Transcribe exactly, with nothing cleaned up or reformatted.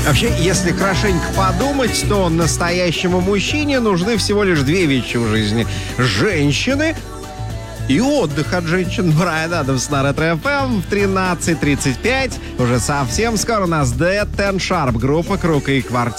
Вообще, если хорошенько подумать, то настоящему мужчине нужны всего лишь две вещи в жизни. Женщины и отдых от женщин. Брайан Адамс на Ретро-эф эм в тринадцать тридцать пять. Уже совсем скоро у нас Dead Ten Sharp, группа «Круг» и «Квартет».